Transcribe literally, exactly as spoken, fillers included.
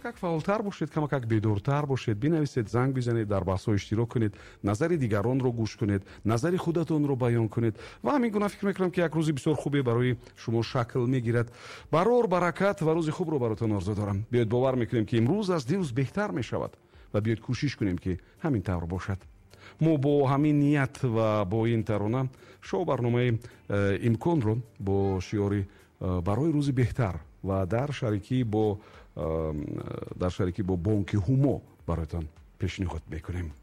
камакак фаъолтар бошед, камакак бедортар бошед, бинависед, занг бизанед, дар баҳсҳо иштирок кунед, назари дигаронро гӯш кунед, назари худатонро баён кунед ва ҳамин гуна фикр мекунам ки як рӯзи бисёр хубе барои шумо шакл мегирад. Барор баракат ва рӯзи хубро баротон орзу дорам. биёед бовар мекунем ки имрӯз аз дирӯз беҳтар мешавад ва биёед кӯшиш кунем ки ҳамин тавр бошад. мо бо ҳамин ният ва бо ин тарона шоу барномаи имконро бо шиёри барои рӯзи беҳтар ва дар шарикӣ бо дар шарикӣ бо бонки ҳумо бароятон пешниҳод мекунем.